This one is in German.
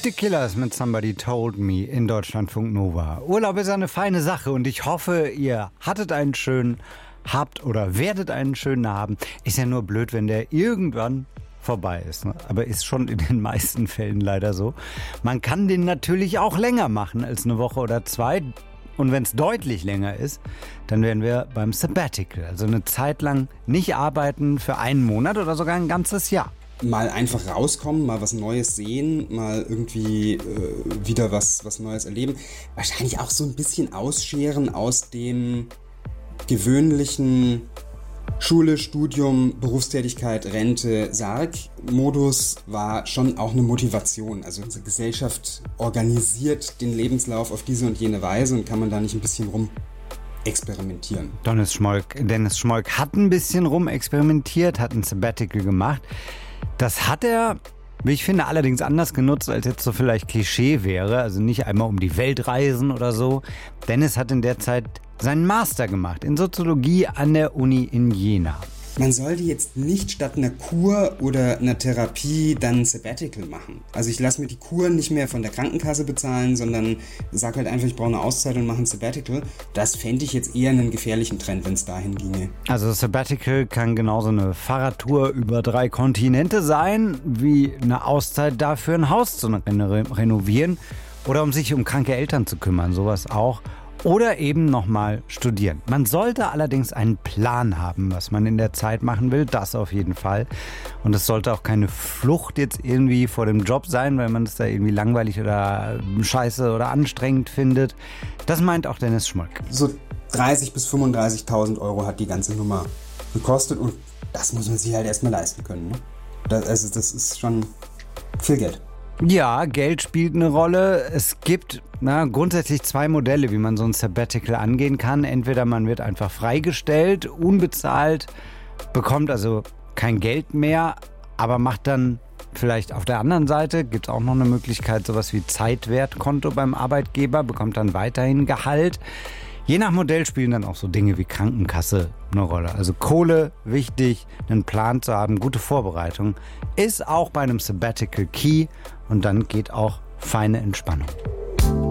The Killers mit Somebody Told Me in Deutschlandfunk Nova. Urlaub ist eine feine Sache und ich hoffe, ihr hattet einen schönen, habt oder werdet einen schönen haben. Ist ja nur blöd, wenn der irgendwann vorbei ist. Ne? Aber ist schon in den meisten Fällen leider so. Man kann den natürlich auch länger machen als eine Woche oder zwei. Und wenn es deutlich länger ist, dann wären wir beim Sabbatical. Also eine Zeit lang nicht arbeiten für einen Monat oder sogar ein ganzes Jahr. Mal einfach rauskommen, mal was Neues sehen, mal irgendwie wieder was Neues erleben. Wahrscheinlich auch so ein bisschen ausscheren aus dem gewöhnlichen Schule, Studium, Berufstätigkeit, Rente, Sarg-Modus war schon auch eine Motivation. Also unsere Gesellschaft organisiert den Lebenslauf auf diese und jene Weise und kann man da nicht ein bisschen experimentieren. Dennis Schmolk hat ein bisschen rumexperimentiert, hat ein Sabbatical gemacht. Das hat er, wie ich finde, allerdings anders genutzt, als jetzt so vielleicht Klischee wäre. Also nicht einmal um die Welt reisen oder so. Dennis hat in der Zeit seinen Master gemacht in Soziologie an der Uni in Jena. Man sollte jetzt nicht statt einer Kur oder einer Therapie dann ein Sabbatical machen. Also ich lasse mir die Kur nicht mehr von der Krankenkasse bezahlen, sondern sage halt einfach, ich brauche eine Auszeit und mache ein Sabbatical. Das fände ich jetzt eher einen gefährlichen Trend, wenn es dahin ginge. Also Sabbatical kann genauso eine Fahrradtour über 3 Kontinente sein, wie eine Auszeit dafür ein Haus zu renovieren oder um sich um kranke Eltern zu kümmern, sowas auch. Oder eben nochmal studieren. Man sollte allerdings einen Plan haben, was man in der Zeit machen will. Das auf jeden Fall. Und es sollte auch keine Flucht jetzt irgendwie vor dem Job sein, weil man es da irgendwie langweilig oder scheiße oder anstrengend findet. Das meint auch Dennis Schmolk. So 30.000 bis 35.000 Euro hat die ganze Nummer gekostet. Und das muss man sich halt erstmal leisten können. Ne? Das ist schon viel Geld. Ja, Geld spielt eine Rolle. Es gibt grundsätzlich 2 Modelle, wie man so ein Sabbatical angehen kann. Entweder man wird einfach freigestellt, unbezahlt, bekommt also kein Geld mehr, aber macht dann vielleicht auf der anderen Seite, gibt es auch noch eine Möglichkeit, sowas wie Zeitwertkonto beim Arbeitgeber, bekommt dann weiterhin Gehalt. Je nach Modell spielen dann auch so Dinge wie Krankenkasse eine Rolle. Also Kohle, wichtig, einen Plan zu haben, gute Vorbereitung, ist auch bei einem Sabbatical key und dann geht auch feine Entspannung.